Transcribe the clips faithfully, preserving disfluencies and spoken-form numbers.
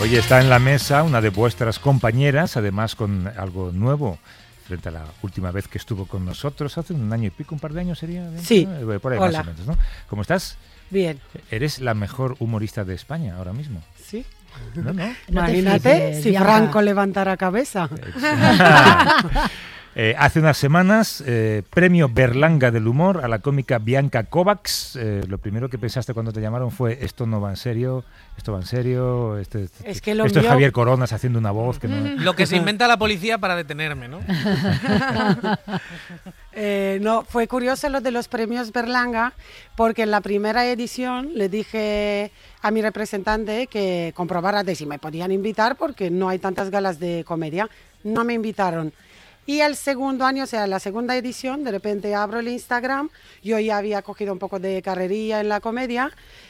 Hoy está en la mesa una de vuestras compañeras, además con algo nuevo, frente a la última vez que estuvo con nosotros, hace un año y pico, un par de años sería. Sí. ¿No? Por ahí Hola. más o menos, ¿no? ¿Cómo estás? Bien. Eres la mejor humorista de España ahora mismo. Sí. ¿No, no? No te Imagínate flipes, si Bianca. Franco levantara cabeza. Eh, hace unas semanas, eh, premio Berlanga del humor a la cómica Bianca Kovacs. Eh, lo primero que pensaste cuando te llamaron fue: esto no va en serio, esto va en serio, este, este, Es que lo esto mío- es Javier Coronas haciendo una voz que no... Lo que se inventa la policía para detenerme, ¿no? Eh, no, fue curioso lo de los premios Berlanga, porque en la primera edición le dije a mi representante que comprobara de si me podían invitar, porque no hay tantas galas de comedia. No me invitaron. Y el segundo año, o sea, la segunda edición, de repente abro el Instagram, yo ya había cogido un poco de carrería en la comedia,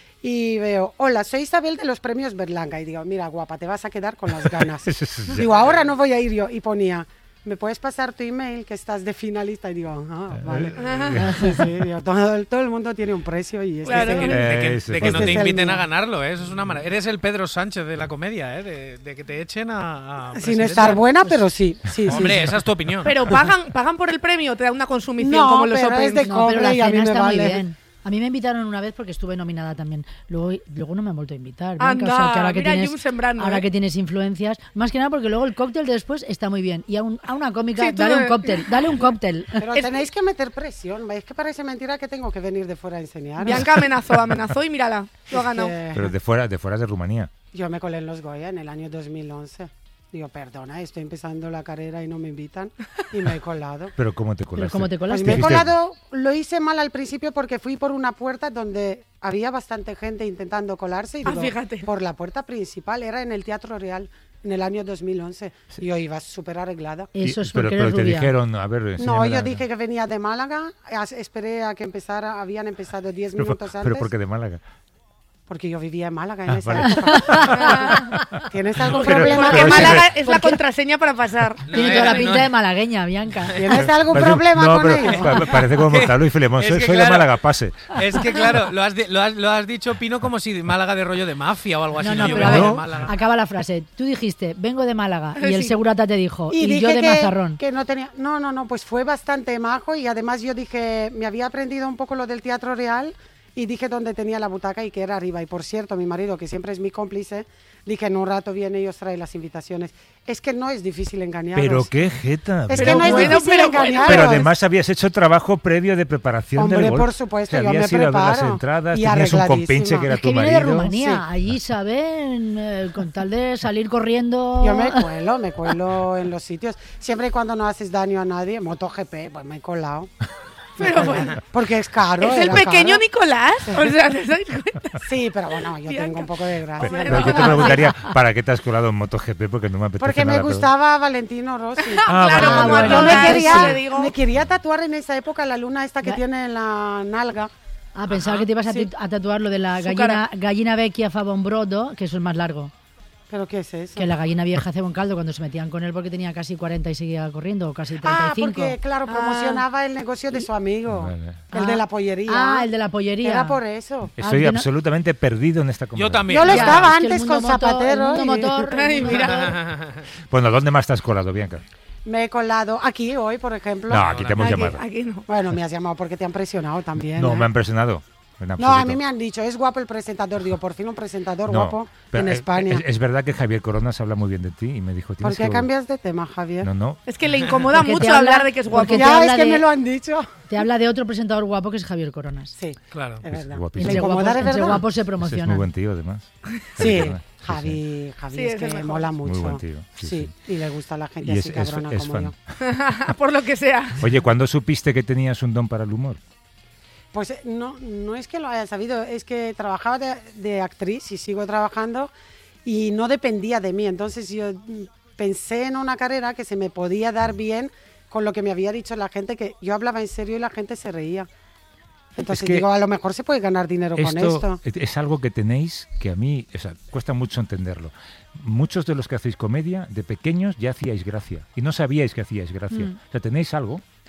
y veo: hola, soy Isabel de los premios Berlanga. Y digo: mira, guapa, te vas a quedar con las ganas. Digo: ahora no voy a ir yo. Y ponía: ¿me puedes pasar tu email que estás de finalista? Y digo: ah, vale. Sí, sí, digo, todo, el- todo el mundo tiene un precio y este Claro, es de el- que, de que- Ese de que no este te es el inviten a mío. ganarlo, ¿eh? Eso es una maravilla. Eres el Pedro Sánchez de la comedia, ¿eh? De, de que te echen a... a Sin presidente. estar buena, pero sí. sí, sí, Hombre, sí. esa es tu opinión. Pero pagan, pagan por el premio o te dan una consumición No, como los pero Open. es de No, pero la cobre y a mí cena me está muy vale. bien. A mí me invitaron una vez porque estuve nominada también. Luego, luego no me han vuelto a invitar. Bianca. Anda, O sea, que ahora que mira, tienes, Jun sembrando, ahora ¿eh? que tienes influencias, más que nada porque luego el cóctel de después está muy bien. Y a, un- a una cómica, Sí, tú dale de- un cóctel, dale un cóctel. Pero Es- tenéis que meter presión. Es que parece mentira que tengo que venir de fuera a enseñar. Bianca amenazó, amenazó y mírala, lo ha ganado. Que Pero de fuera, de fuera de Rumanía. Yo me colé en los Goya en el año dos mil once. Digo: perdona, estoy empezando la carrera y no me invitan. Y me he colado. Pero ¿cómo te Pero colaste? ¿cómo te Pues colaste? me he Dijiste- colado, lo hice mal al principio porque fui por una puerta donde había bastante gente intentando colarse. Y Ah, digo, fíjate. por la puerta principal, era en el Teatro Real, en el año dos mil once. Y yo iba súper arreglada. Eso Y- es pero, porque pero eres te rubia. dijeron, a ver, No, enséñame yo la- dije que venía de Málaga, as- esperé a que empezara, habían empezado diez Pero, minutos por- antes. pero ¿por qué de Málaga? Porque yo vivía en Málaga en Ah, esa vale. época. ¿Tienes algún Pero- problema Porque pero con sí, Málaga pero- es la contraseña para pasar. No, Tiene eh, toda la no, pinta de malagueña, Bianca. ¿Tienes algún Parece- problema no, con pero ello? pa- Parece como Mortalo y Filemón. Es Soy, que soy de claro. Málaga, pase. Es que claro, lo has, di- lo, has, lo has dicho, Pino, como si Málaga de rollo de mafia o algo así. No, no, yo pero a vengo ver, de Málaga. acaba la frase. Tú dijiste, vengo de Málaga, y el Sí. segurata te dijo, y, dije yo de que, Mazarrón. que no tenía. No, no, no, pues fue bastante majo y además yo dije, me había aprendido un poco lo del Teatro Real y dije dónde tenía la butaca y que era arriba. Y por cierto, mi marido, que siempre es mi cómplice, dije: en un rato viene y os trae las invitaciones. Es que no es difícil engañaros. Pero qué jeta. Es Pero que no es bueno, difícil pero bueno. engañaros. Pero además habías hecho trabajo previo de preparación Hombre, del gol. por supuesto, O sea, yo me habías ido a ver las preparo. entradas, Y tenías un compinche arregladísima. que era Es tu que viene marido. de Rumanía, Sí. allí saben, eh, con tal de salir corriendo. Yo me cuelo, me cuelo en los sitios. Siempre y cuando no haces daño a nadie. MotoGP, pues me he colado. Pero bueno, Porque es caro. es el era pequeño caro. Nicolás. O sea, ¿te dais cuenta? Sí, pero bueno, yo Bianca. tengo un poco de gracia. Pero, Hombre, pero yo te no. preguntaría, ¿para qué te has colado en MotoGP? Porque no me apetece Porque me nada, pero- gustaba Valentino Rossi. Ah, Claro, vale, como vale, a Yo vale. me todas, quería, le digo. me quería tatuar en esa época la luna esta que Ga- tiene en la nalga. Ah, pensaba que te ibas a, sí. ti- a tatuar lo de la Su gallina, cara. gallina vecchia fa bon brodo, que eso es más largo. ¿Pero qué es eso? Que la gallina vieja hace buen caldo cuando se metían con él porque tenía casi cuarenta y seguía corriendo, o casi treinta Ah, y cinco. porque claro, promocionaba el negocio de su amigo. Vale. El de la pollería. Ah, el de la pollería. Era por eso. Estoy Ah, yo no- absolutamente perdido en esta conversación. Yo también. Yo lo Ya, estaba es que el antes mundo con motor- Zapatero. el mundo y- motor- Ay, mira. Bueno, ¿dónde más te has colado, Bianca? Me he colado aquí hoy, por ejemplo. No, aquí te hemos Aquí, llamado. aquí no. Bueno, me has llamado porque te han presionado también. No, ¿eh? me han impresionado. En No, absoluto. a mí me han dicho, es guapo el presentador. Digo, por fin un presentador No, guapo pero, en eh, España. Es, es verdad que Javier Coronas habla muy bien de ti y me dijo... ¿Por "Tienes qué que- cambias de tema, Javier? No, no. Es que le incomoda Porque te mucho habla- hablar de que es guapo. porque te Ya, habla es que de- me lo han dicho. Te habla de otro presentador guapo que es Javier Coronas. Sí, Claro. es verdad. guapísimo. ¿Le Entre guapos, incomoda de entre verdad? guapos se Ese es promociona. muy buen tío, además. Sí, Javier Coronas. Sí, sí. Javi, Javi Sí, es es el que mejor. mola mucho. Muy buen tío, sí, Sí, sí. y le gusta a la gente Y así es- es- cabrona es como fan. yo. Por lo que sea. Oye, ¿cuándo supiste que tenías un don para el humor? Pues eh, no, no es que lo haya sabido, es que trabajaba de, de actriz y sigo trabajando y no dependía de mí. Entonces yo mm, pensé en una carrera que se me podía dar bien con lo que me había dicho la gente, que yo hablaba en serio y la gente se reía. Entonces que digo, a lo mejor se puede ganar dinero con esto. es- es algo que tenéis que a mí o sea, cuesta mucho entenderlo. Muchos de los que hacéis comedia, de pequeños ya hacíais gracia y no sabíais que hacíais gracia. Mm. O sea, tenéis algo.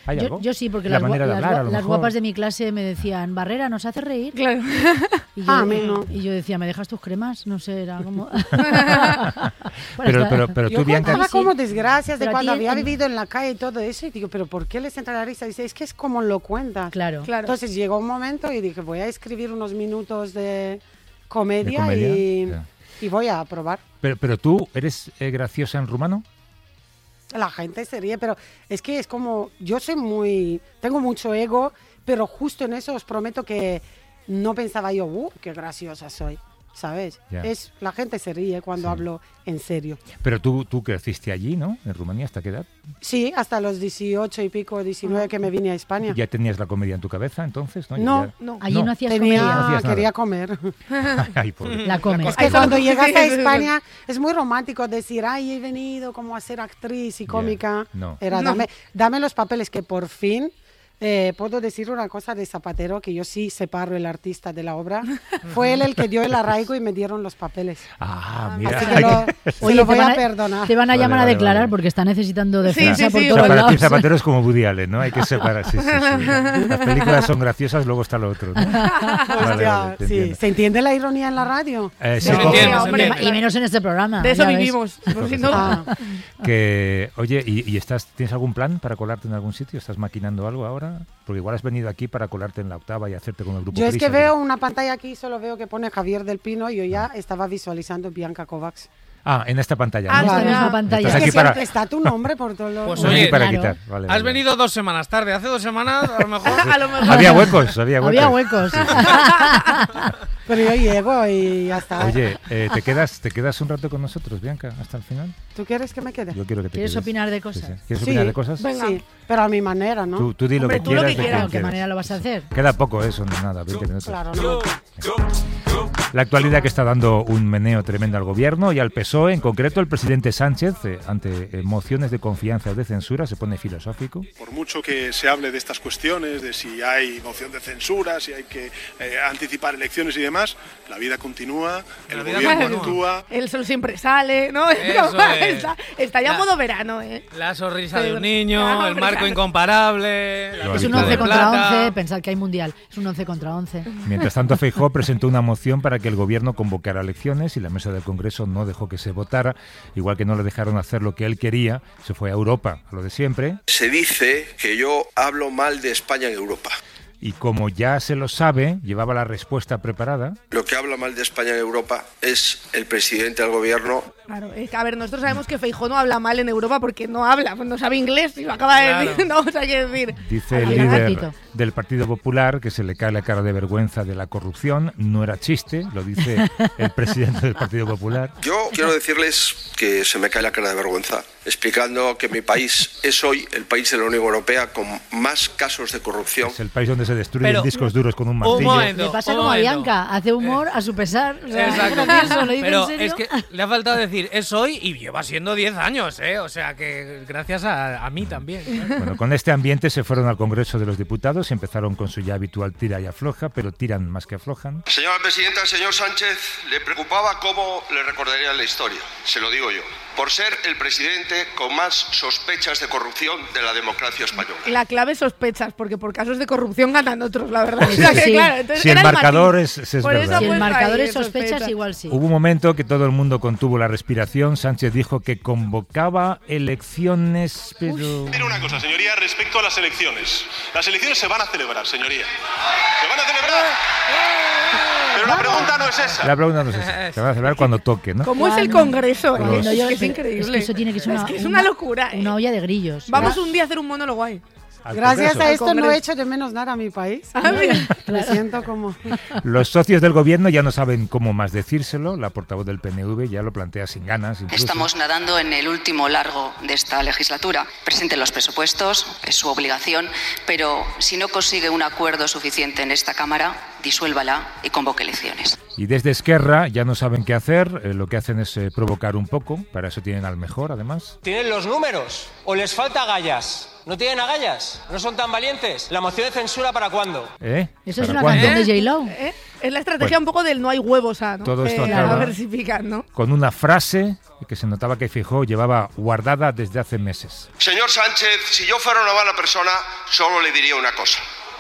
¿Hay Yo, algo? yo sí, porque La las, gua- manera de las hablar, gua- a lo las mejor. guapas de mi clase me decían, Barrera, ¿nos hace reír? Claro. Y yo, Ah, a mí no. y yo decía, ¿me dejas tus cremas? No sé, era como... Bueno, Pero, está- pero, pero Yo tú, Bianca, contaba sí. como desgracias de Pero a cuando ti había en- vivido en la calle y todo eso, y digo, ¿pero por qué les entra la risa? Dice, es que es como lo cuentas. Claro. Claro. Entonces llegó un momento y dije, voy a escribir unos minutos de comedia, ¿De comedia? Y, Ya. y voy a probar. pero, pero tú eres eh, graciosa en rumano. La gente se ríe, pero es que es como, yo soy muy, tengo mucho ego, pero justo en eso os prometo que no pensaba yo, uh, qué graciosa soy, ¿sabes? Ya. Es, la gente se ríe cuando Sí. hablo en serio. Pero tú, tú creciste allí, ¿no? En Rumanía, ¿hasta qué edad? Sí, hasta los dieciocho y pico, diecinueve que me vine a España. ¿Ya tenías la comedia en tu cabeza entonces? No. No, Ya- No. Allí No. no, hacías Tenía, No comedia. hacías nada. quería comer. Ay, pobre. La comes. Es que Ay, cuando no. llegas a Sí, sí, sí. España es muy romántico decir, ay, he venido como a ser actriz y cómica. no. Era, No. dame, dame los papeles, que por fin eh, puedo decir una cosa de Zapatero, que yo sí separo el artista de la obra. Fue él el que dio el arraigo y me dieron los papeles. Ah, mira. Así que lo, se Oye, lo te voy van a a, perdonar. te van a Vale, llamar vale, a declarar vale. porque está necesitando Sí, defensa sí, por sí, O sea, todos para ti lados. Zapatero es como Woody Allen, ¿no? Hay que separar. Sí, sí, sí. Las películas son graciosas, luego está lo otro, ¿no? Vale, Hostia, vale, te sí. entiendo. ¿Se entiende la ironía en la radio? Eh, sí, Se como- entiende, se hombre, entiende. Y menos en este programa. De eso ya ves. vivimos. Por si no- Ah, que, oye, ¿y, y estás, tienes algún plan para colarte en algún sitio? ¿Estás maquinando algo ahora? Porque igual has venido aquí para colarte en la Octava y hacerte con el grupo yo es que Prisa, veo una pantalla aquí, solo veo que pone Javier del Pino y yo ya estaba visualizando Bianca Kovacs. Ah, en esta pantalla, Ah, ¿no? En esta Claro. misma Es pantalla. Estás Es que aquí para- siempre está tu nombre por todos los... Pues Aquí oye, para claro. quitar. Vale, Has vale. venido dos semanas tarde. Hace dos semanas, a lo mejor. A lo mejor. Había huecos, había huecos. Había huecos. Pero yo llego y ya está. Oye, eh, ¿te, quedas, ¿te quedas un rato con nosotros, Bianca, hasta el final? ¿Tú quieres que me quede? Yo quiero que te ¿Quieres quedes. opinar de Sí, cosas? sí. ¿Quieres Sí. opinar de cosas? Venga. Sí, pero a mi manera, ¿no? Tú, tú di lo Hombre, que tú lo quieras. que de quieras. quien ¿De qué quieras. manera lo vas a hacer? Queda poco eso, nada, veinte minutos. Claro, no. La actualidad que está dando un meneo tremendo al gobierno y al P S O E, en concreto el presidente Sánchez, eh, ante eh, mociones de confianza o de censura, se pone filosófico. Por mucho que se hable de estas cuestiones, de si hay moción de censura, si hay que eh, anticipar elecciones y demás, la vida continúa, el La vida gobierno continúa. actúa. El sol siempre sale, ¿no? Eso es. está, está ya La- modo verano, ¿eh? La sonrisa de Pero- un niño, Ah, el marco claro. incomparable. la Lo Es un habitual. pista once de contra plata. once. Pensad que hay mundial. Es un once contra once. Mientras tanto, Feijóo presentó una moción para que el gobierno convocara elecciones y la mesa del Congreso no dejó que se votara, igual que no le dejaron hacer lo que él quería, se fue a Europa, a lo de siempre, Se dice que yo hablo mal de España en Europa. y como ya se lo sabe, llevaba la respuesta preparada. Lo que habla mal de España en Europa es el presidente del gobierno. Claro, es que, a ver, nosotros sabemos que Feijóo no habla mal en Europa porque no habla, pues no sabe inglés y lo acaba de Claro. decir, no, o sea, hay que decir. Dice el Hay un líder ratito. del Partido Popular que se le cae la cara de vergüenza de la corrupción. No era chiste, lo dice el presidente del Partido Popular. Yo quiero decirles que se me cae la cara de vergüenza, explicando que mi país es hoy el país de la Unión Europea con más casos de corrupción. Es el país donde se destruyen Pero- discos duros con un Un martillo. momento. Le pasa un como a momento. Bianca. Hace humor a su pesar. O sea, Exacto. es gracioso, ¿lo dice Pero en serio? es que le ha faltado decir es hoy y lleva siendo diez años, ¿eh? O sea que gracias a, a mí también. claro. Bueno, con este ambiente se fueron al Congreso de los Diputados y empezaron con su ya habitual tira y afloja, pero tiran más que aflojan. Señora presidenta, al señor Sánchez le preocupaba cómo le recordaría la historia. Se lo digo yo. Por ser el presidente con más sospechas de corrupción de la democracia española. La clave es sospechas, porque por casos de corrupción ganan otros, la verdad. O sea, que, Sí. claro, entonces Si el era marcador matiz. es- es Por verdad. eso Si el pues, marcador ahí, es sospechas, igual sí. Hubo un momento que todo el mundo contuvo la respiración. Sánchez dijo que convocaba elecciones, pero... Mira una cosa, señoría, respecto a las elecciones. Las elecciones se van a celebrar, señoría. Se van a celebrar. Pero la pregunta no es esa. La pregunta no es esa. Se va a celebrar cuando toque, ¿no? ¿Cómo es el Cuando- Congreso? cuando Es, yo- que es pero increíble. es que eso tiene que ser una, Es que es una locura, ¿eh? Una olla de grillos. Vamos un día a hacer un monólogo ahí. Al Gracias Congreso. a esto no Congreso. he hecho de menos nada a mi país. Ah, mira. Me siento como... Los socios del gobierno ya no saben cómo más decírselo. La portavoz del P N V ya lo plantea sin ganas. Incluso. Estamos nadando en el último largo de esta legislatura. Presenten los presupuestos, es su obligación, pero si no consigue un acuerdo suficiente en esta Cámara, disuélvala y convoque elecciones. Y desde Esquerra ya no saben qué hacer. Eh, lo que hacen es eh, provocar un poco. Para eso tienen al mejor, además. ¿Tienen los números o les falta gallas? ¿No tienen agallas? ¿No son tan valientes? ¿La moción de censura para cuándo? ¿Eh? Eso es ¿Para una cuándo? canción de J-Lo. ¿Eh? Es la estrategia Bueno. un poco del no hay huevos, ¿ah? ¿no? Todo esto Eh, acaba- a ver si pican, ¿no? Con una frase que se notaba que Feijóo llevaba guardada desde hace meses. Señor Sánchez, si yo fuera una mala persona, solo le diría una cosa.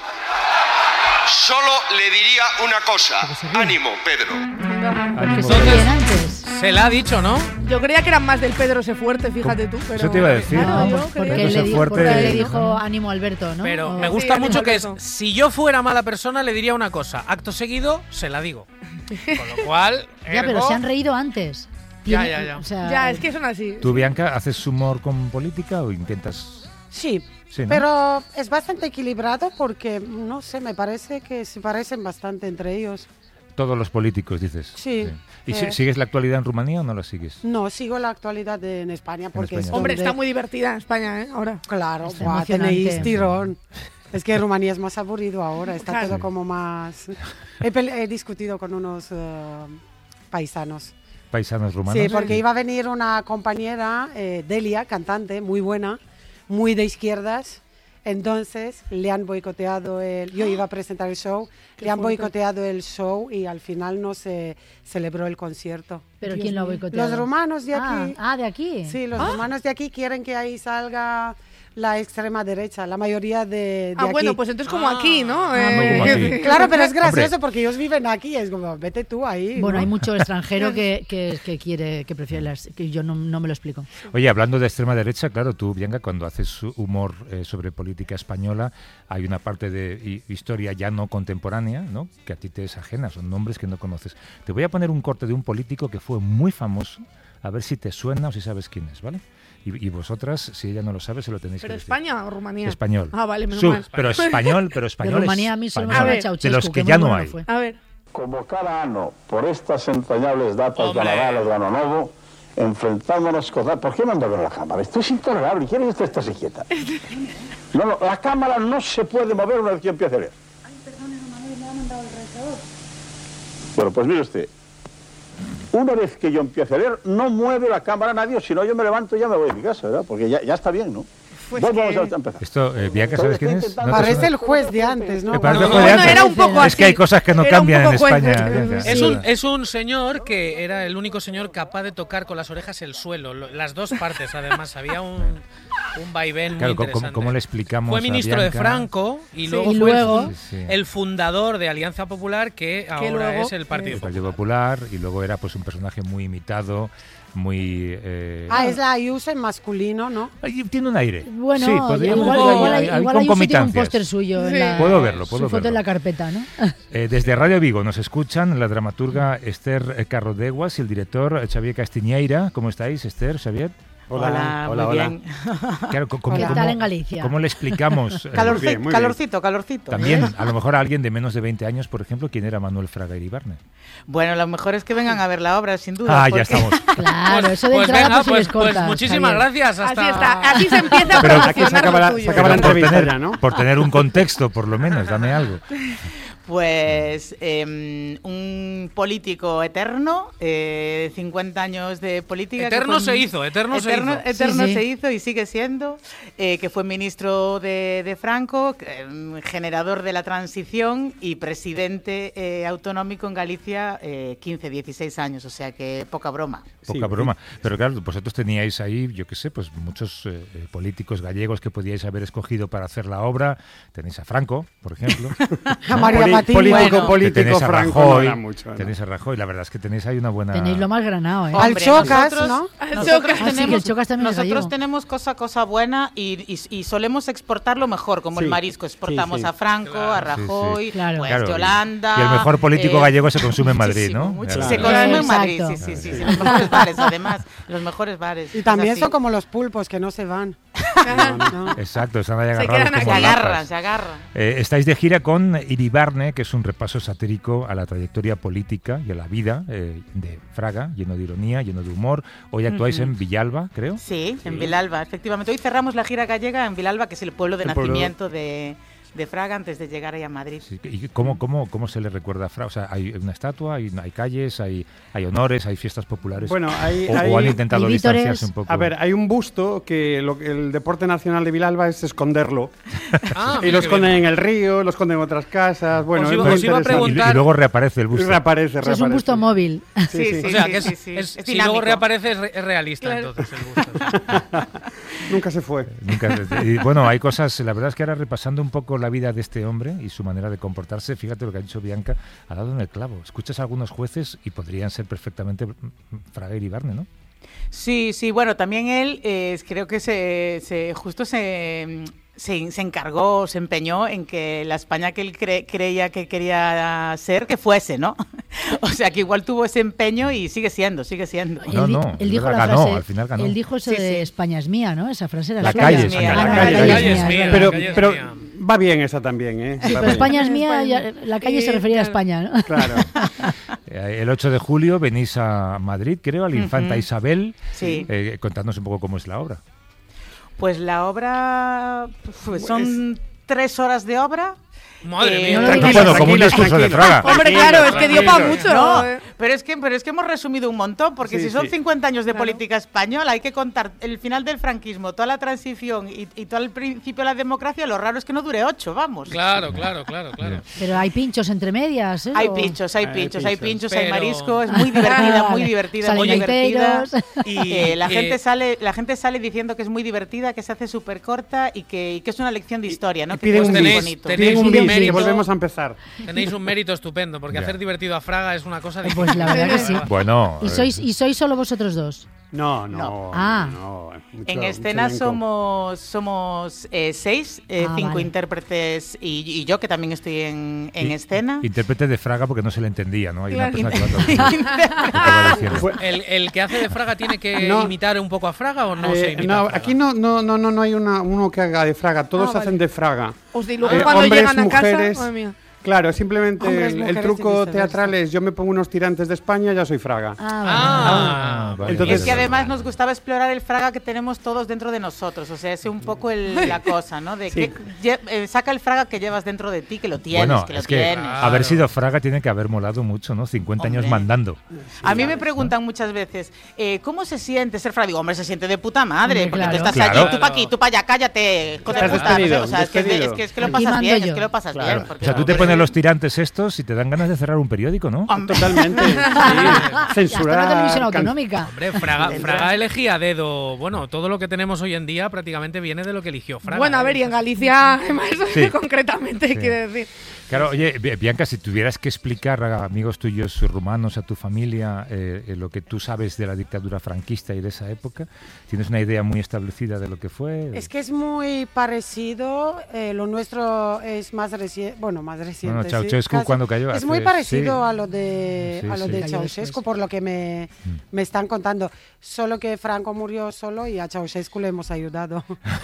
Solo le diría una cosa. Ánimo, Pedro. Ánimo. Se ríen antes. Se la ha dicho, ¿no? Yo creía que eran más del Pedro se fuerte, fíjate tú. Pero... Eso te iba a decir. Claro, No, yo pues creía- porque él Pedro le, se di- fuerte- porque le dijo ánimo Alberto, ¿no? Pero O- me Sí, gusta ánimo, mucho que es, Alberto. si yo fuera mala persona le diría una cosa, acto seguido se la digo. Con lo cual, Ya, pero ergo, se han reído antes. Ya, Tiene- ya, ya. o sea, Ya, es que son así. ¿Tú, Bianca, haces humor con política o intentas...? Sí, Sí, ¿no? pero es bastante equilibrado porque, no sé, me parece que se parecen bastante entre ellos. Todos los políticos, dices. Sí, ¿Y sí. si- sigues la actualidad en Rumanía o no la sigues? No, sigo la actualidad de- en España porque España. es Hombre, donde- está muy divertida en España, ¿eh? Ahora. Claro, Está buah, emocionante. tenéis tirón. Es que Rumanía es más aburrido ahora, está Claro. todo como más... He, pele- he discutido con unos eh, paisanos. Paisanos rumanos. Sí, porque iba a venir una compañera, eh, Delia, cantante, muy buena, muy de izquierdas. Entonces le han boicoteado el... Yo iba a presentar el show, Qué le han fuerte. boicoteado el show y al final no se celebró el concierto. ¿Pero Dios quién lo ha mío. boicoteado? Los rumanos de Ah, aquí. ah, de aquí. Sí, los rumanos de aquí quieren que ahí salga la extrema derecha, la mayoría de, de Ah, aquí. bueno, pues entonces como Ah. aquí, ¿no? Ah, Eh, muy como aquí. Claro, pero es gracioso Hombre. porque ellos viven aquí, es como, vete tú ahí. Bueno, ¿no? hay mucho extranjero que, que, que quiere, que prefiere las, que yo no, no me lo explico. Oye, hablando de extrema derecha, claro, tú, Bianca, cuando haces humor eh, sobre política española, hay una parte de hi- historia ya no contemporánea, ¿no?, que a ti te es ajena, son nombres que no conoces. Te voy a poner un corte de un político que fue muy famoso, a ver si te suena o si sabes quién es, ¿vale? Y, y vosotras, si ella no lo sabe, se lo tenéis ¿Pero que decir. España o Rumanía? Español. Ah, vale, menos Su- mal. Pero español, pero español. De Rumanía a mí solo me español, suena A Ceausescu, de los que muy ya no bueno hay. fue. A ver. Como cada ano, por estas entrañables datas Hombre. de Nadal o de Ano Novo, enfrentándonos con... ¿Por qué no anda con la cámara? Esto es intolerable. ¿Quiere que usted esté quieta? No, no, la cámara no se puede mover una vez que yo empiece a leer. Ay, perdone, Manuel, me ha mandado el rezador. Bueno, pues mire usted. Una vez que yo empiece a leer, no mueve la cámara nadie, si no yo me levanto y ya me voy a mi casa, ¿verdad? Porque ya, ya está bien, ¿no? Pues Bueno, que- vamos a empezar. Esto, eh, Bianca, ¿sabes quién es? ¿No te Parece suena? el juez de antes, ¿no? Me parece No, el juez de bueno, antes. era un poco Es que así. hay cosas que no Era un cambian en poco juez. España. Bianca. Es Sí. un, es un señor que era el único señor capaz de tocar con las orejas el suelo, lo- las dos partes además, había un, un vaivén Claro, muy ¿cómo- interesante. ¿cómo le explicamos Fue a ministro de Bianca? Franco y Sí, luego y fue el luego- fun- Sí, sí. el fundador de Alianza Popular que ahora luego, es el Partido El Popular. Partido Popular, y luego era pues un personaje muy imitado, muy... eh, Ah, es la Ayuso en masculino, ¿no? Ay, tiene un aire. Bueno, sí, igual, podríamos igual, decir, igual, hay, hay igual Ayuso tiene un concomitancias. póster suyo. Sí. En la, Puedo verlo, puedo su foto verlo. en la carpeta, ¿no? Eh, desde Radio Vigo nos escuchan la dramaturga Esther eh, Carrodeguas y el director eh, Xavier Castiñeira. ¿Cómo estáis, Esther, Xavier? Hola, hola, muy bien. Claro, co- ¿cómo, ¿Qué cómo- tal en Galicia? ¿Cómo le explicamos? eh, Calorci- bien, muy bien. calorcito, calorcito. también, a lo mejor a alguien de menos de veinte años, por ejemplo, quién era Manuel Fraga Iribarne. Bueno, lo mejor es que vengan a ver la obra, sin duda. Ah, ya porque- estamos. Claro, eso de Pues entrada venga, pues, si pues, les cortas, pues muchísimas Javier. gracias. Hasta... Así está, así se empieza a Pero promocionar aquí se lo acaba la- tuyo. se acaba la Pero por entrevista tener- ya, ¿no? Por tener un contexto, por lo menos, dame algo. Pues eh, un político eterno, eh, cincuenta años de política. que Eterno fue- se hizo, eterno se eterno, hizo. Eterno Sí, sí. se hizo y sigue siendo, eh, que fue ministro de, de Franco, eh, generador de la transición y presidente eh, autonómico en Galicia eh, quince, dieciséis años, o sea que poca broma. Poca broma. Pero claro, vosotros teníais ahí, yo qué sé, pues muchos eh, eh, políticos gallegos que podíais haber escogido para hacer la obra. Tenéis a Franco, por ejemplo. A María Poli- Patiño. político, Bueno. político, tenéis a Franco Rajoy, no era mucho, ¿no? tenéis a Rajoy. La verdad es que tenéis ahí una buena... Tenéis lo más granado, ¿eh? Al Hombre, Chocas, nosotros- ¿no? Al Nosotros Chocas. Ah, sí, que el tenemos, Chocas también es nosotros gallego. tenemos cosa cosa buena y, y- y solemos exportarlo mejor, como el Sí, marisco. Exportamos sí, sí. a Franco, a Sí, sí. Rajoy, Claro. pues Claro, y- Yolanda. y el mejor político eh, gallego se consume en Madrid, muchísimo, ¿no? muchísimo. Claro. Se consume en Madrid, Exacto. sí, sí, sí, sí. Los mejores bares, además. Los mejores bares. Y es también así. son como los pulpos, que no se van. ¿no? Exacto, están ahí Se agarrados quedan como aquí. Se lapas. agarran, se agarran. Eh, estáis de gira con Iribarne, que es un repaso satírico a la trayectoria política y a la vida eh, de Fraga, lleno de ironía, lleno de humor. Hoy actuáis en Villalba, creo. Sí, en Vilalba, efectivamente. Hoy cerramos la gira gallega en Vilalba, que es el pueblo de El pueblo- nacimiento de, de Fraga antes de llegar ahí a Madrid. Sí, ¿y cómo, cómo, cómo se le recuerda a Fraga? O sea, ¿hay una estatua, hay, hay calles, hay, hay honores, hay fiestas populares? Bueno, hay, o, hay, o han intentado hay distanciarse un poco. A ver, hay un busto que lo, el deporte nacional de Vilalba es esconderlo. Ah, y lo esconden en el río, lo esconden en otras casas. Bueno, Os es iba- muy os iba a interesante. preguntar- Y, y luego reaparece el busto. Y reaparece, O sea, es un reaparece. busto móvil. Sí, sí. O sea, que es, sí, sí. es- Es si dinámico. luego reaparece es, re- es realista, Claro. entonces, el gusto. Sí. Nunca se fue. Nunca- y bueno, hay cosas, la verdad es que ahora repasando un poco la vida de este hombre y su manera de comportarse, fíjate lo que ha dicho Bianca, ha dado en el clavo. Escuchas a algunos jueces y podrían ser perfectamente Fraga y Iribarne, ¿no? Sí, sí, bueno, también él eh, creo que se, se justo se, se, se encargó, se empeñó en que la España que él cre- creía que quería ser, que fuese, ¿no? O sea, que igual tuvo ese empeño y sigue siendo, sigue siendo. No, él, di- no, él es dijo verdad, la ganó, frase, al final ganó. Él dijo eso Sí, de sí. España es mía, ¿no? Esa frase era La suya. calle es es mía, mía. la Ah, calle la es calle mía. es mía, Pero, la calle es pero mía. va bien esa también, ¿eh? Sí, Va pero bien. España es mía, España. ya- la calle Sí, se refería claro. a España, ¿no? Claro. Eh, El ocho de julio venís a Madrid, creo, a la Infanta Ujú. Isabel. Sí. Eh, contadnos un poco cómo es la obra. Pues la obra pues, son tres horas de obra. Madre Eh, mía. no lo digas. Bueno, como un tranquilos, discurso de tranquilos. Fraga. Hombre, claro, es que dio para tranquilos. mucho. No, eh. pero es que pero es que hemos resumido un montón, porque Sí, si son sí. cincuenta años de Claro. política española, hay que contar el final del franquismo, toda la transición y, y todo el principio de la democracia. Lo raro es que no dure ocho, vamos. Claro, claro, claro, claro. Pero hay pinchos entre medias, ¿eh? Hay O- pinchos, hay Hay pinchos, hay pinchos. pinchos, hay Pero- marisco, es muy divertida, muy Vale. divertida, Salen muy divertida. gaiteros. Y eh, la Eh, gente sale, la gente sale diciendo que es muy divertida, que se hace súper corta y que, y que es una lección de historia, ¿no? Y Que piden todo un es muy bis, bonito. tenéis Piden un un bis, que mérito. volvemos a empezar. Tenéis un mérito estupendo, porque Ya. hacer divertido a Fraga es una cosa Pues difícil. la verdad que sí. Bueno, ¿Y eh, sois, ¿Y sois solo vosotros dos? No, no. No. Ah. no, mucho- En mucho escena elenco. somos somos eh, seis, eh, Ah, cinco vale. intérpretes y, y yo, que también estoy en, en y- escena. Intérprete de Fraga porque no se le entendía, ¿no? Hay una Claro. persona que va a traducir. Acaba diciendo. Fue- ¿El, el que hace de Fraga tiene que No. imitar un poco a Fraga o no se Eh, imita no, a Fraga? aquí no, no, no, no, no hay una, uno que haga de Fraga, todos Ah, vale. hacen de Fraga. O sea, y luego Eh, cuando hombres, llegan a mujeres. casa, madre mía. Claro, simplemente Hombres, el, el mujeres y truco viceversa. teatral es yo me pongo unos tirantes de España, ya soy Fraga. Ah, vale, entonces- Es que además nos gustaba explorar el Fraga que tenemos todos dentro de nosotros, o sea, es un poco el- la cosa, ¿no? De Sí. que lle- eh, saca el Fraga que llevas dentro de ti, que lo tienes, Bueno, que lo es que tienes. haber sido Fraga tiene que haber molado mucho, ¿no? cincuenta años Hombre. mandando. A mí me preguntan muchas veces, eh, ¿cómo se siente ser Fraga? Digo, hombre, se siente de puta madre, Hombre, porque claro. tú estás Claro. allí, tú pa' aquí, tú pa' allá, cállate, hijo de Estás puta. no sé, despedido, o sea, es que, es, de- despedido. es que, es que lo Aquí pasas mando bien, yo. es que lo pasas Claro. bien. O porque- sea, tú te pones los tirantes estos y te dan ganas de cerrar un periódico, ¿no? Hombre. Totalmente. Sí. Hasta Censurar. una televisión can- autonómica. Hombre, Fraga, Fraga elegía a dedo. Bueno, todo lo que tenemos hoy en día prácticamente viene de lo que eligió Fraga. Bueno, a ¿eh? ver, y en Galicia, además, Sí. concretamente, Sí. quiere decir. Claro, oye, Bi- Bianca, si tuvieras que explicar a amigos tuyos rumanos, a tu familia, eh, eh, lo que tú sabes de la dictadura franquista y de esa época, ¿tienes una idea muy establecida de lo que fue? Es que es muy parecido, eh, lo nuestro es más reciente, bueno, más reciente. Bueno, sí, Ceausescu casi. cuando cayó Es hace- muy parecido sí. a lo de, Sí, a lo sí. de Cayó Ceausescu, después. por lo que me, me están contando. Solo que Franco murió solo y a Ceausescu le hemos ayudado.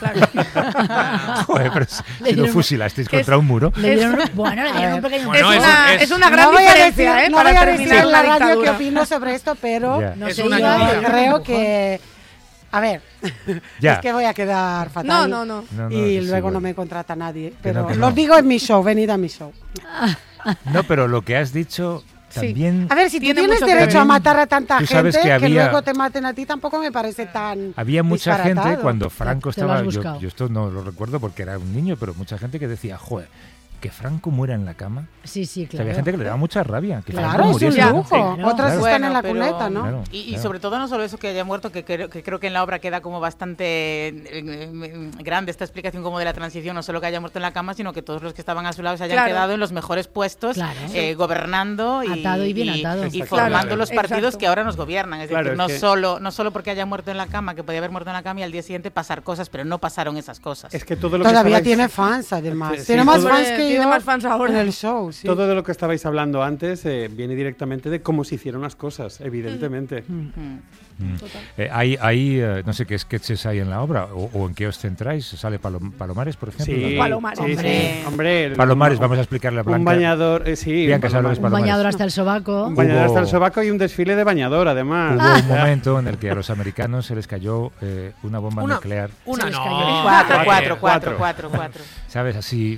Joder, pero si, Le si lo dieron- fusilasteis que contra es- un muro. Le dieron un- bueno, le dieron un pequeño... Bueno, es, eso una, es- es una gran no voy a diferencia, decir, ¿eh? no para voy a terminar decir en la la radio qué dictadura. opino sobre esto, pero Ya. No Es se una iba, guía. pero- creo que... A ver, Ya. es que voy a quedar fatal. No, no, no. No, no, y sí, luego bueno. no me contrata nadie. Que Pero no, que lo no. digo en mi show, venid a mi show. No, pero lo que has dicho Sí. también... A ver, si tú Tiene tienes mucho que derecho ver. a matar a tanta Tú gente, sabes que que, había- luego te maten a ti, tampoco me parece tan Había mucha gente disparatado. cuando Franco Te lo has estaba, yo, buscado. yo esto no lo recuerdo porque era un niño, pero mucha gente que decía, joder, que Franco muera en la cama. Sí, sí, O sea, claro. había gente que le daba mucha rabia. Que Claro, Franco es un muriese, ya. ¿no? lujo. Claro. Otras Claro. están en la pero- cuneta, ¿no? Claro. Y, y Claro. sobre todo no solo eso que haya muerto, que creo, que creo que en la obra queda como bastante eh, eh, grande esta explicación como de la transición, no solo que haya muerto en la cama, sino que todos los que estaban a su lado se hayan Claro. quedado en los mejores puestos, Claro. eh, gobernando y, Atado y bien atado. y Exacto. formando Claro. los partidos Exacto. que ahora nos gobiernan. Es Claro, decir, es no, que- solo, no solo porque haya muerto en la cama, que podía haber muerto en la cama y al día siguiente pasar cosas, pero no pasaron esas cosas. Es que todo lo que Todavía estabais- tiene fans, además. Sí, tiene sí, más todo- fans que Tiene yo más fans ahora. en el show, sí. Todo de lo que estabais hablando antes eh, viene directamente de cómo se hicieron las cosas, evidentemente. Mm. Mm. Eh, hay, hay eh, no sé qué sketches hay en la obra o, o en qué os centráis. ¿Sale Palom- Palomares, por ejemplo? Sí, Palomares. sí, sí. Hombre. Hombre, el- Palomares, un- vamos a explicarle a Blanca. Un bañador, eh, sí. Bianca, un ¿sabes lo que es Un Palomares? bañador hasta el sobaco. Un bañador Hubo- hasta el sobaco y un desfile de bañador, además. Hubo un momento en el que a los americanos se les cayó eh, una bomba Una- nuclear, Una Se les no. cayó. Cuatro, Joder. cuatro, cuatro, cuatro, cuatro. ¿sabes? Así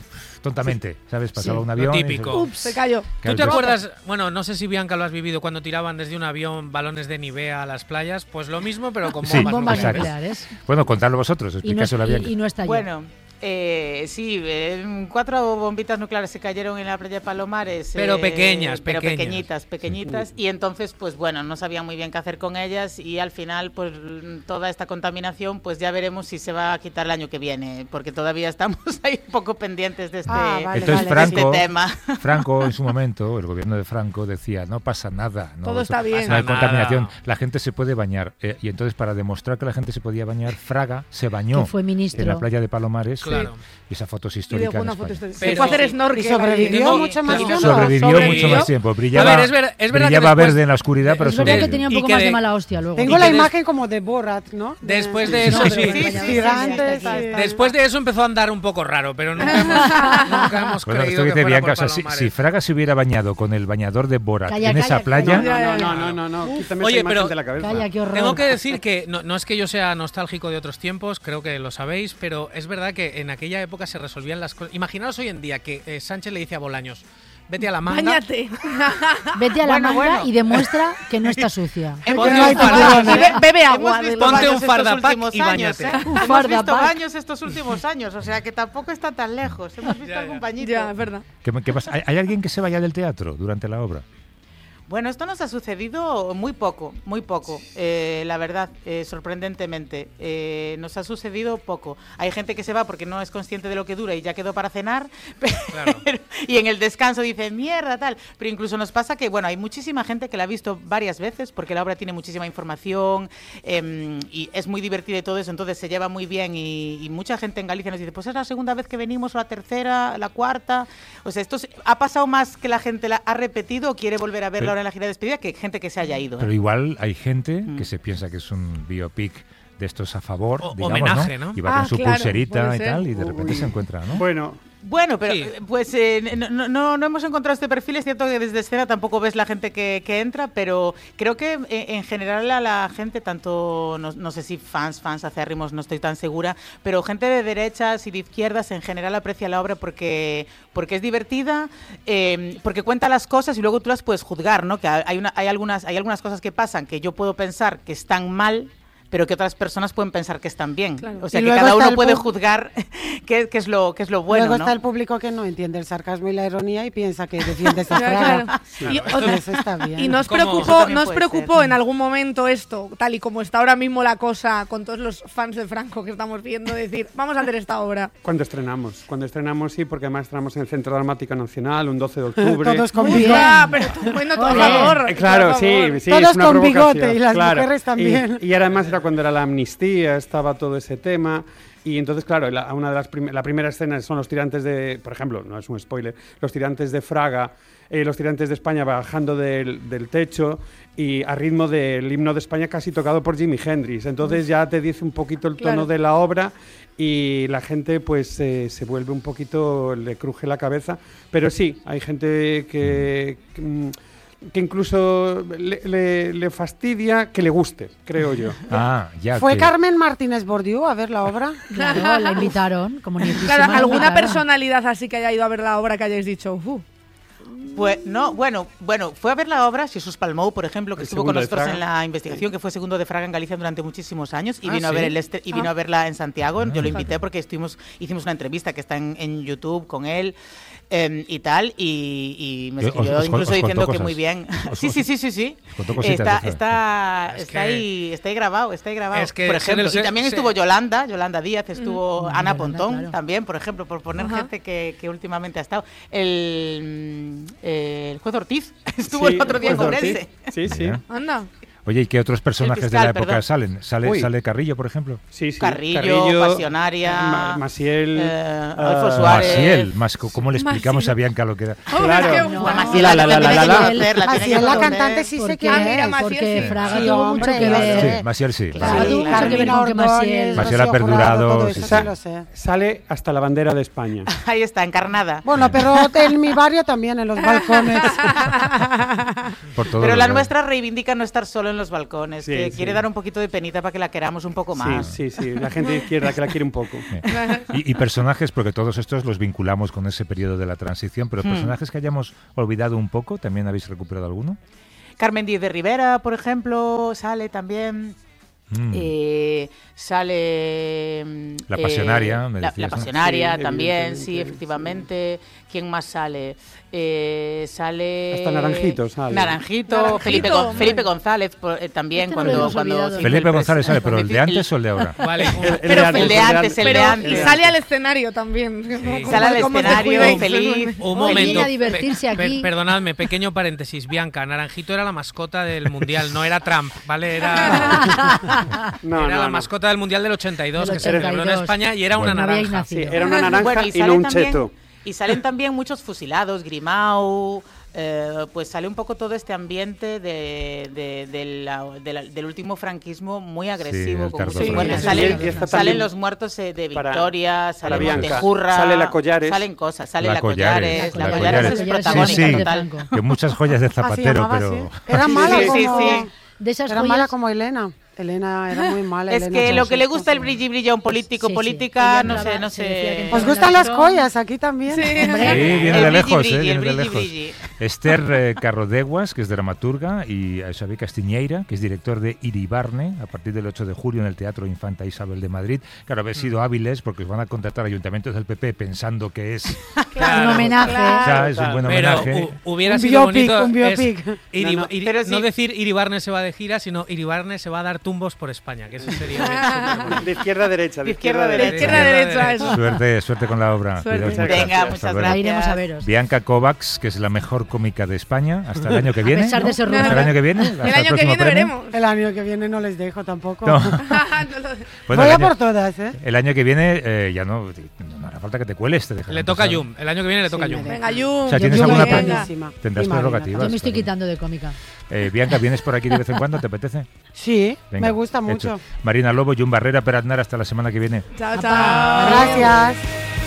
tontamente, ¿sabes? Pasaba Sí, un lo avión. típico. Y Ups, se cayó. ¿Tú te acuerdas? Bueno, no sé si Bianca lo has vivido cuando tiraban desde un avión balones de Nivea a las playas. Pues lo mismo, pero con Sí, bombas, bombas nucleares. nucleares. Bueno, contadlo vosotros, Y no, explicáselo a Bianca. y, y no está Bueno, eh, sí, eh, cuatro bombitas nucleares se cayeron en la playa de Palomares. Pero eh, pequeñas, pero pequeñas. pequeñitas, pequeñitas. Y entonces, pues bueno, no sabían muy bien qué hacer con ellas y al final, pues toda esta contaminación, pues ya veremos si se va a quitar el año que viene, porque todavía estamos ahí un poco pendientes de este, Ah, vale, Entonces vale. Franco, de este tema. Franco en su momento, el gobierno de Franco decía, no pasa nada, no, Todo eso- está bien. no hay Pasa contaminación, nada. la gente se puede bañar. Eh, y entonces para demostrar que la gente se podía bañar, Fraga se bañó Que fue ministro. en la playa de Palomares. Claro. Y esas fotos Y históricas dejó en una foto España. histórica. Se Pero- fue a hacer snorkel. Y sobrevivió Tengo- mucho más tengo- tiempo. Sobrevivió, Sobrevivió. mucho más tiempo. Brillaba, A ver, es ver- es verdad que brillaba después- verde en la oscuridad, pero Es verdad que sobrevivió. tenía un Y poco que más de- de mala hostia luego. Tengo Y la que des- imagen como de Borat, ¿no? De- Después de eso, No, sí. pero Sí, sí, sí, gigantes. sí, sí, y- Después de eso empezó a andar un poco raro, pero nunca hemos, nunca hemos Bueno, creído esto que dice fuera Bianca, por o sea, si, Palomares. si Fraga se hubiera bañado con el bañador de Borat Calla, en esa calla, playa, No, no, No, no, no, no, quítame Oye, esa imagen pero- de la cabeza. Calla, qué horror. Tengo que decir que no, no es que yo sea nostálgico de otros tiempos, creo que lo sabéis, pero es verdad que en aquella época se resolvían las cosas. Imaginaos hoy en día que eh, Sánchez le dice a Bolaños, vete a la manga, Báñate. Vete a la Bueno, manga bueno. y demuestra que no está sucia. Hemos Ponte visto un farda- baños, Y be- bebe agua. Hemos de visto los- Ponte un baños estos fardapack últimos y años, báñate. ¿eh? Un Hemos fardapack. visto baños estos últimos años, o sea que tampoco está tan lejos. Hemos visto Ya, algún ya. bañito. Ya, es verdad. ¿qué, qué pasa? ¿Hay, hay alguien que se vaya del teatro durante la obra? Bueno, esto nos ha sucedido muy poco, muy poco, eh, la verdad, eh, sorprendentemente. Eh, nos ha sucedido poco. Hay gente que se va porque no es consciente de lo que dura y ya quedó para cenar, pero- Claro. y en el descanso dice, mierda, tal. Pero incluso nos pasa que, bueno, hay muchísima gente que la ha visto varias veces porque la obra tiene muchísima información eh, y es muy divertida y todo eso, entonces se lleva muy bien y, y mucha gente en Galicia nos dice, pues es la segunda vez que venimos, o la tercera, la cuarta. O sea, esto se- ha pasado más que la gente la ha repetido o quiere volver a verla Pero- ahora en la gira de despedida que gente que se haya ido. ¿eh? Pero igual hay gente Mm. que se piensa que es un biopic de estos a favor, O- digamos, homenaje, ¿no? ¿no? Y va Ah, con su claro, pulserita puede y ser. tal, y de repente Uy. se encuentra, ¿no? Bueno, Bueno, pero Sí. eh, pues eh, no, no- no, no hemos encontrado este perfil. Es cierto que desde escena tampoco ves la gente que, que entra, pero creo que eh, en general a la gente, tanto, no, no sé si fans, fans acérrimos, no estoy tan segura, pero gente de derechas y de izquierdas en general aprecia la obra porque, porque es divertida, eh, porque cuenta las cosas y luego tú las puedes juzgar, ¿no? Que hay, una, hay, algunas, hay algunas cosas que pasan que yo puedo pensar que están mal, pero que otras personas pueden pensar que están bien. Claro. O sea, Y que luego cada está uno el puede pu- juzgar qué, qué es lo, qué es lo bueno, Luego ¿no? está el público que no entiende el sarcasmo y la ironía y piensa que defiende esa Claro, Fraga. claro. Y, Claro, o- Eso está bien. y nos Como- Eso preocupó, también nos puede preocupó ser. en algún momento esto, tal y como está ahora mismo la cosa con todos los fans de Franco que estamos viendo, decir, vamos a hacer esta obra. cuando estrenamos. Cuando estrenamos, sí, porque además estrenamos en el Centro Dramático Nacional un doce de octubre. Todos con Muy bigote. bien. Ah, pero tú, bueno, todo a Ole. favor. Eh, claro, por sí, favor. sí, Todos es una con provocación, bigote y las claro. mujeres también. Y, y además era cuando era la amnistía, estaba todo ese tema. Y entonces, claro, la, una de las prim- la primera escena son los tirantes de, por ejemplo, no es un spoiler, los tirantes de Fraga, eh, los tirantes de España bajando del, del techo y a ritmo del himno de España casi tocado por Jimi Hendrix. Entonces ya te dice un poquito el tono Claro. de la obra y la gente pues eh, se vuelve un poquito, le cruje la cabeza. Pero sí, hay gente que... que, mm, que incluso le, le- le fastidia que le guste, creo yo. Ah, ya. ¿Fue que- Carmen Martínez Bordiú a ver la obra? Claro, la invitaron, como niñísima, Claro, la alguna invitaron. personalidad así que haya ido a ver la obra que hayáis dicho, "Uh, Pues no, bueno, bueno, fue a ver la obra Jesús Palmou, por ejemplo, que El estuvo segundo con de nosotros Fraga. en la investigación, que fue segundo de Fraga en Galicia durante muchísimos años y Ah, vino a ¿sí? ver el este, y vino Ah. a verla en Santiago. Yo lo invité Fíjate. porque estuvimos, hicimos una entrevista que está en, en YouTube con él. eh, y tal, y, y me Os- escribió os- os incluso contó diciendo que cosas. muy bien. Os- sí, sí, sí, sí, sí. os contó cositas Está, de Fraga. está, Es está que- ahí, está ahí grabado, está ahí grabado. Es que por ser el ejemplo, ser- y también ser- estuvo Yolanda, Yolanda Díaz, estuvo Mm, Ana Yolanda, Pontón claro. también, por ejemplo, por poner Ajá. gente que, que últimamente ha estado. El, mm, el juez Ortiz estuvo Sí, el otro día en pues, Ortiz. Ourense. Sí, sí. Ya. anda. Oye, ¿y qué otros personajes de la fiscal, época perdón. salen? ¿Sale, Uy. ¿Sale Carrillo, por ejemplo? Sí, sí. Carrillo, Pasionaria, Ma- Maciel, eh, ah, Adolfo Suárez. Maciel, más, ¿cómo le explicamos Maciel. a Bianca lo que era? Hombre, Claro. qué No. guay. Maciel, La, la, la, tiene la, que la. conocer, la Así tiene es que la conocer. cantante, sí sé Porque, quién Ah, mira, es. Maciel, porque sí. Fraga Sí, tuvo hombre, mucho que lo ver. sé. Sí, Maciel sí. Claro. Maciel. Tuvo mucho que ver Carmina con que Maciel... Ordóñez, Maciel Rocío ha perdurado, Jurado, todo sí, eso sí. sí lo sé. Sale hasta la bandera de España. Ahí está, encarnada. Bueno, pero en mi barrio también, en los balcones. por todo. Pero la nuestra reivindica no estar solo en los balcones, Sí, que sí. quiere dar un poquito de penita para que la queramos un poco más. Sí, sí, sí, la gente de izquierda que la quiere un poco. Y, y personajes, porque todos estos los vinculamos con ese periodo de la transición, pero Hmm. personajes que hayamos olvidado un poco, ¿también habéis recuperado alguno? Carmen Díez de Rivera, por ejemplo, sale también. Mm. Eh, sale mm, La eh, pasionaria, me la, decías, la ¿no? pasionaria Sí, también, evidentemente, sí, efectivamente. ¿Quién más sale? Eh, sale Hasta Naranjito sale. Naranjito, Naranjito, Felipe, Gon- hombre. Felipe González por- eh, también Este no lo cuando hemos cuando olvidado. hizo Felipe el González pres- sale, pero el de el- antes o el de ahora. Vale, un- El, Pero de el de antes, el de Pero antes. y sale al escenario también. Como- Sale al como se escenario cuida y se feliz. duerme. Un Oye, momento. viene a divertirse Pe- per- aquí. perdonadme, pequeño paréntesis. Bianca, Naranjito era la mascota del Mundial, no era Trump, ¿vale? Era, No, era no, la no. mascota del Mundial del ochenta y dos, Del que se celebró en ochenta y dos. España y era Bueno. una No habíais naranja. Sí, nacido. era una naranja Bueno, y y, no salen un también- cheto. Y salen también muchos fusilados, Grimau, eh, pues sale un poco todo este ambiente de, de- de la- de la- del último franquismo muy agresivo. el con Cardo muchos Franco. muertos. Sí, Salen, y está salen también los muertos eh, de para- Victoria, sale para Bianca. Montejurra, Sale la Collares. salen cosas, sale La la, Collares, Collares, la la Collares, Collares. es Collares protagónica sí, sí. total. Franco. Que muchas joyas de Así Zapatero, llamaba, pero... sí. Era mala sí, como... sí, sí. De esas Era joyas, mala como Elena. Elena era muy mala. Es Elena que lo que le Ceaușescu. gusta el brilli brilli a un político, Sí, sí. política, Ella no hablaba- sé, no se decía que sé. ¿Os gustan las joyas aquí también? Sí. Sí, Hombre, viene El de brilli, lejos, brilli, eh, el viene de brilli, lejos. brilli. Esther eh, Carrodeguas, que es dramaturga, y eh, Xavier Castiñeira, que es director de Iribarne, a partir del ocho de julio en el Teatro Infanta Isabel de Madrid. Claro, habéis sido hábiles porque os van a contratar ayuntamientos del P P pensando que es, un homenaje. o sea, es un buen Pero homenaje. hu- hubiera Un sido biopic, bonito un es biopic. Iri- No, no. Iri- Pero sí. no decir Iribarne se va de gira, sino Iribarne se va a dar tumbos por España, que eso sería súper bonito. De izquierda a derecha. De izquierda a derecha. Izquierda a derecha, eso. Suerte, suerte con la obra. Suerte. Cuidaos mucho. Venga, Hasta muchas luego. gracias. La iremos a veros. Bianca Kovacs, que es la mejor cómica de España, hasta el año que viene. pesar de ¿no? ser Hasta el rubia. año que viene. hasta El año que próximo viene premio. veremos. El año que viene no les dejo tampoco. No. No lo- Bueno, Voy el a año- por todas, ¿eh? El año que viene eh, ya no, no hará falta que te cueles. Te dejarán Le toca a pasar. Yum, el año que viene le toca a Sí, Yum. me Venga, Yum. O sea, Yo- ¿tienes yo alguna venga. pre- Buenísima. Tendrás Y Marina prerrogativas. Yo me estoy claro. quitando de cómica. Eh, Bianca, ¿vienes por aquí de vez en cuando? ¿Te apetece? Sí, Venga, me gusta hecho. mucho. Marina Lobo, Jun Barrera, Peraznar, hasta la semana que viene. Chao, Apa. chao. Gracias.